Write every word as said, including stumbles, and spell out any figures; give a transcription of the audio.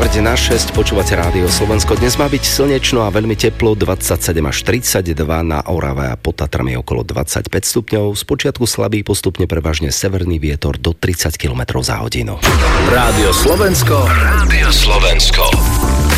štvrť na šesť, počúvate Rádio Slovensko. Dnes má byť slnečno a veľmi teplo, dvadsaťsedem až tridsaťdva, na Orave a pod Tatrami okolo dvadsaťpäť stupňov. Spočiatku slabý, postupne prevažne severný vietor do tridsať kilometrov za hodinu. Rádio Slovensko. Rádio Slovensko.